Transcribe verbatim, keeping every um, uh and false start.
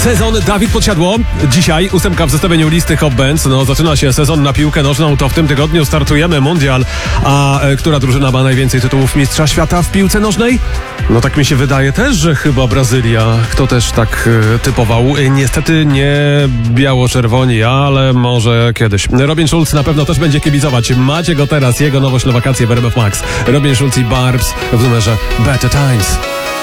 Sezon Dawid Podsiadło. Dzisiaj ósemka w zestawieniu listy Hot Bands. No, zaczyna się sezon na piłkę nożną, to w tym tygodniu startujemy mundial. A e, która drużyna ma najwięcej tytułów mistrza świata w piłce nożnej? No tak mi się wydaje też, że chyba Brazylia. Kto też tak e, typował? E, niestety nie biało-czerwoni, ale może kiedyś. Robin Schulz na pewno też będzie kibicować. Macie go teraz, jego nowość na wakacje w R M F Max. Robin Schulz i Barbs w numerze Better Times.